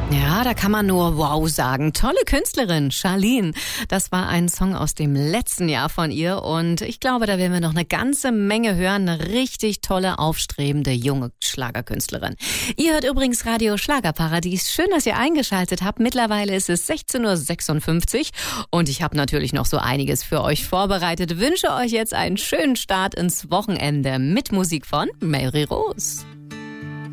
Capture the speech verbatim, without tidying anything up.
Ja, da kann man nur wow sagen. Tolle Künstlerin, Charlene. Das war ein Song aus dem letzten Jahr von ihr und ich glaube, da werden wir noch eine ganze Menge hören. Eine richtig tolle, aufstrebende, junge Schlagerkünstlerin. Ihr hört übrigens Radio Schlagerparadies. Schön, dass ihr eingeschaltet habt. Mittlerweile ist es sechzehn Uhr sechsundfünfzig und ich habe natürlich noch so einiges für euch vorbereitet. Wünsche euch jetzt einen schönen Start ins Wochenende mit Musik von Mary Rose.